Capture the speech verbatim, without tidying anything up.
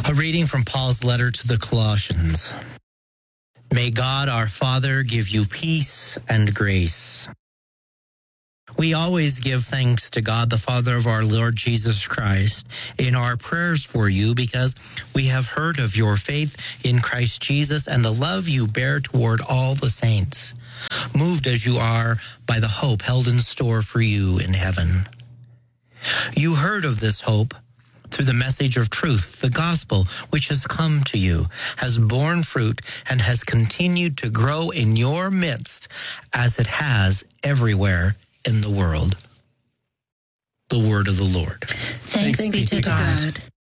A reading from Paul's letter to the Colossians. May God our Father give you peace and grace. We always give thanks to God, the Father of our Lord Jesus Christ, in our prayers for you because we have heard of your faith in Christ Jesus and the love you bear toward all the saints, moved as you are by the hope held in store for you in heaven. You heard of this hope through the message of truth, the gospel, which has come to you, has borne fruit, and has continued to grow in your midst as it has everywhere in the world. The word of the Lord. Thanks, Thanks be to God. God.